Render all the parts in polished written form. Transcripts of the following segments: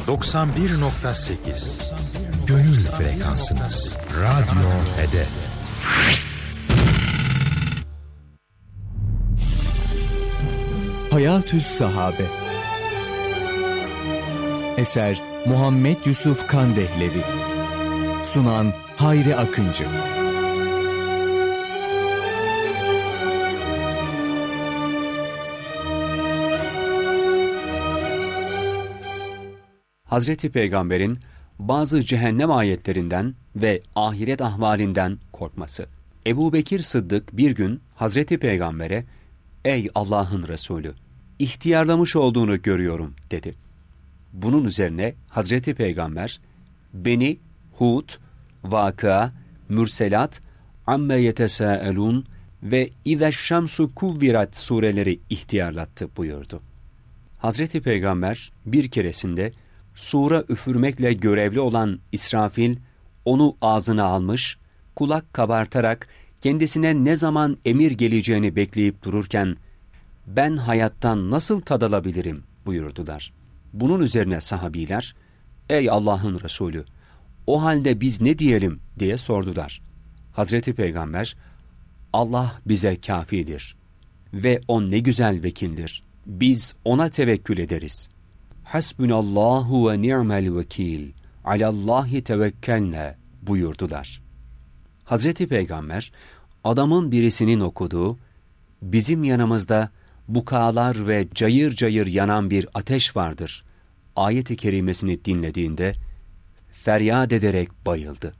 91.8 Gönül frekansınız. Radyo Hedef. Hayatü's Sahabe. Eser Muhammed Yusuf Kandehlevi. Sunan Hayri Akıncı. Hazreti Peygamber'in bazı cehennem ayetlerinden ve ahiret ahvalinden korkması. Ebu Bekir Sıddık bir gün Hazreti Peygamber'e, "Ey Allah'ın Resulü, ihtiyarlamış olduğunu görüyorum," dedi. Bunun üzerine Hazreti Peygamber, beni Hud, Vakıa, Mürselat, Amme yetesâelûn ve İzeşşemsu kuvvirat sureleri ihtiyarlattı buyurdu. Hazreti Peygamber bir keresinde sura üfürmekle görevli olan İsrafil, onu ağzına almış, kulak kabartarak kendisine ne zaman emir geleceğini bekleyip dururken, "Ben hayattan nasıl tad alabilirim?" buyurdular. Bunun üzerine sahabiler, "Ey Allah'ın Resulü, o halde biz ne diyelim?" diye sordular. Hazreti Peygamber, "Allah bize kâfidir ve o ne güzel vekildir. Biz ona tevekkül ederiz. Hasbunallahu ve ni'mel vekil. Alallahi tevekkelne," buyurdular. Hazreti Peygamber, adamın birisinin okuduğu, "Bizim yanımızda bukalar ve cayır cayır yanan bir ateş vardır" ayet-i kerimesini dinlediğinde feryat ederek bayıldı.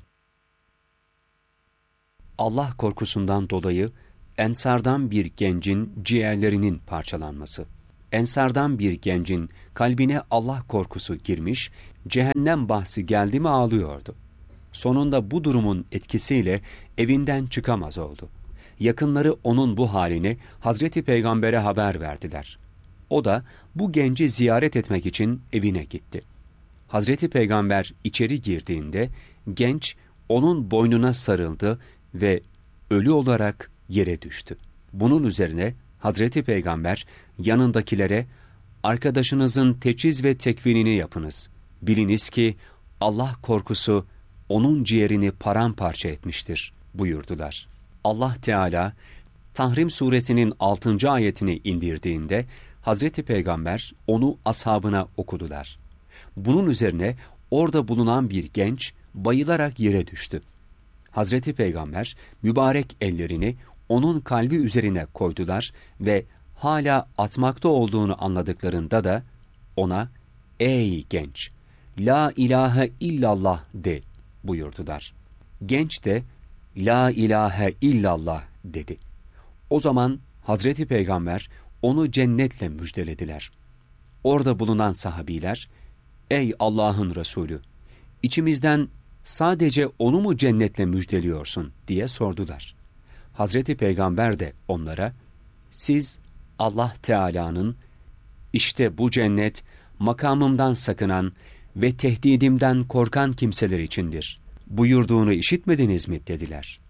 Allah korkusundan dolayı Ensardan bir gencin ciğerlerinin parçalanması. Ensardan bir gencin kalbine Allah korkusu girmiş, cehennem bahsi geldi mi ağlıyordu. Sonunda bu durumun etkisiyle evinden çıkamaz oldu. Yakınları onun bu halini Hazreti Peygamber'e haber verdiler. O da bu genci ziyaret etmek için evine gitti. Hazreti Peygamber içeri girdiğinde genç onun boynuna sarıldı ve ölü olarak yere düştü. Bunun üzerine Hazreti Peygamber yanındakilere, "Arkadaşınızın teçhiz ve tekfinini yapınız. Biliniz ki Allah korkusu onun ciğerini paramparça etmiştir," buyurdular. Allah Teala Tahrim suresinin 6. ayetini indirdiğinde Hazreti Peygamber onu ashabına okudular. Bunun üzerine orada bulunan bir genç bayılarak yere düştü. Hazreti Peygamber mübarek ellerini onun kalbi üzerine koydular ve hala atmakta olduğunu anladıklarında da ona, "Ey genç, la ilahe illallah de," buyurdular. Genç de la ilahe illallah dedi. O zaman Hazreti Peygamber onu cennetle müjdelediler. Orada bulunan sahabiler, "Ey Allah'ın Resulü, içimizden sadece onu mu cennetle müjdeliyorsun?" diye sordular. Hazreti Peygamber de onlara, "Siz Allah Teala'nın, işte bu cennet makamımdan sakınan ve tehdidimden korkan kimseler içindir buyurduğunu işitmediniz mi?" dediler.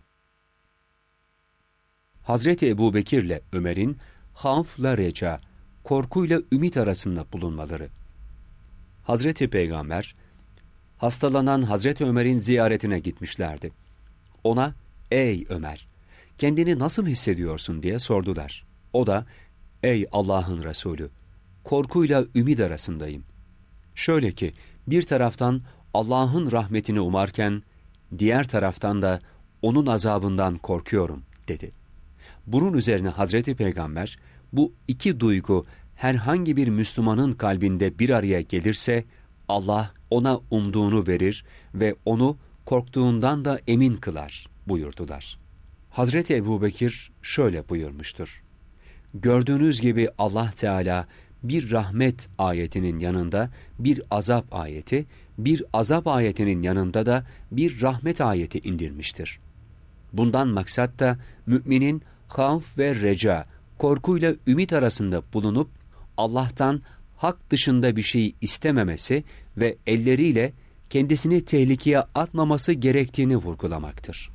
Hazreti Ebu Bekir ile Ömer'in havfla reca, korkuyla ümit arasında bulunmaları. Hazreti Peygamber, hastalanan Hazreti Ömer'in ziyaretine gitmişlerdi. Ona, "Ey Ömer, kendini nasıl hissediyorsun?" diye sordular. O da, "Ey Allah'ın Resulü, korkuyla ümit arasındayım. Şöyle ki, bir taraftan Allah'ın rahmetini umarken, diğer taraftan da onun azabından korkuyorum," dedi. Bunun üzerine Hazreti Peygamber, bu iki duygu herhangi bir Müslümanın kalbinde bir araya gelirse, Allah ona umduğunu verir ve onu korktuğundan da emin kılar buyurdular. Hazreti Ebubekir şöyle buyurmuştur: "Gördüğünüz gibi Allah Teala bir rahmet ayetinin yanında bir azap ayeti, bir azap ayetinin yanında da bir rahmet ayeti indirmiştir. Bundan maksat da müminin havf ve reca, korkuyla ümit arasında bulunup Allah'tan hak dışında bir şey istememesi ve elleriyle kendisini tehlikeye atmaması gerektiğini vurgulamaktır."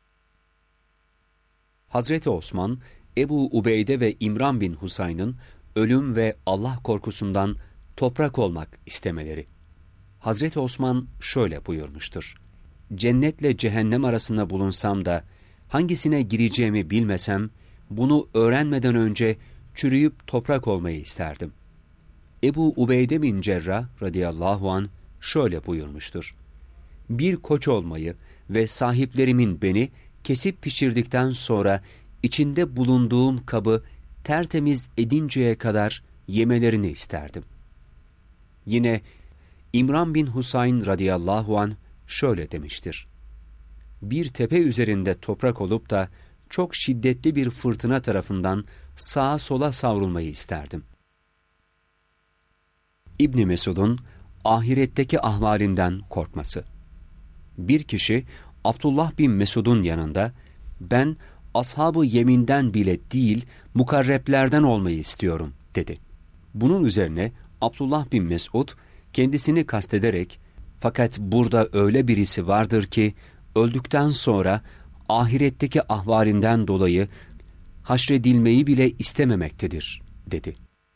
Hazreti Osman, Ebu Ubeyde ve İmran bin Husayn'ın ölüm ve Allah korkusundan toprak olmak istemeleri. Hazreti Osman şöyle buyurmuştur: Cennetle cehennem arasında bulunsam da hangisine gireceğimi bilmesem, bunu öğrenmeden önce çürüyüp toprak olmayı isterdim. Ebu Ubeyde bin Cerrah radıyallahu an şöyle buyurmuştur: Bir koç olmayı ve sahiplerimin beni kesip pişirdikten sonra içinde bulunduğum kabı tertemiz edinceye kadar yemelerini isterdim. Yine İmran bin Husayn radıyallahu an şöyle demiştir: Bir tepe üzerinde toprak olup da çok şiddetli bir fırtına tarafından sağa sola savrulmayı isterdim. İbn Mesud'un ahiretteki ahvalinden korkması. Bir kişi Abdullah bin Mesud'un yanında, ben ashab-ı yeminden bile değil mukarreplerden olmayı istiyorum dedi. Bunun üzerine Abdullah bin Mesud kendisini kastederek, fakat burada öyle birisi vardır ki öldükten sonra ahiretteki ahvalinden dolayı haşredilmeyi bile istememektedir dedi.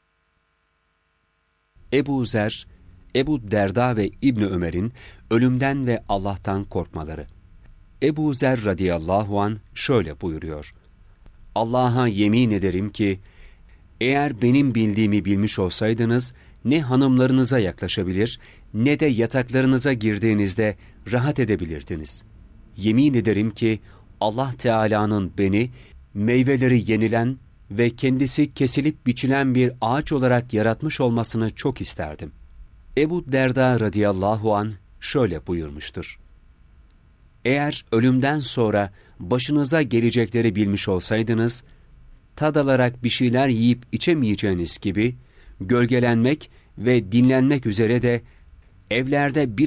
Ebu Zer, Ebu Derda ve İbni Ömer'in ölümden ve Allah'tan korkmaları. Ebu Zer radıyallahu an şöyle buyuruyor: Allah'a yemin ederim ki eğer benim bildiğimi bilmiş olsaydınız ne hanımlarınıza yaklaşabilir ne de yataklarınıza girdiğinizde rahat edebilirdiniz. Yemin ederim ki Allah Teala'nın beni meyveleri yenilen ve kendisi kesilip biçilen bir ağaç olarak yaratmış olmasını çok isterdim. Ebu Derda radıyallahu an şöyle buyurmuştur: Eğer ölümden sonra başınıza gelecekleri bilmiş olsaydınız, tad alarak bir şeyler yiyip içemeyeceğiniz gibi, gölgelenmek ve dinlenmek üzere de evlerde bir